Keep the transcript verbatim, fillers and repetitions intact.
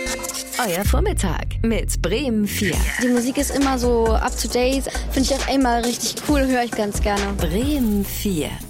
Euer Vormittag mit Bremen vier. Die Musik ist immer so up to date. Finde ich auch immer richtig cool, höre ich ganz gerne. Bremen vier.